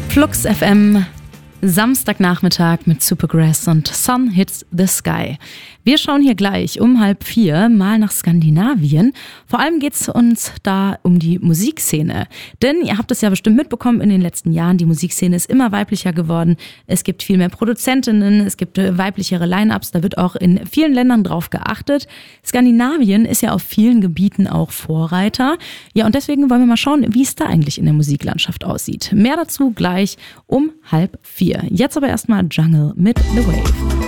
Flux FM, Samstagnachmittag mit Supergrass und Sun Hits the Sky. Wir schauen hier gleich um 3:30 mal nach Skandinavien. Vor allem geht es uns da um die Musikszene. Denn ihr habt es ja bestimmt mitbekommen in den letzten Jahren, die Musikszene ist immer weiblicher geworden. Es gibt viel mehr Produzentinnen, es gibt weiblichere Line-Ups, da wird auch in vielen Ländern drauf geachtet. Skandinavien ist ja auf vielen Gebieten auch Vorreiter. Ja, und deswegen wollen wir mal schauen, wie es da eigentlich in der Musiklandschaft aussieht. Mehr dazu gleich um 3:30. Jetzt aber erstmal Jungle mit The Wave.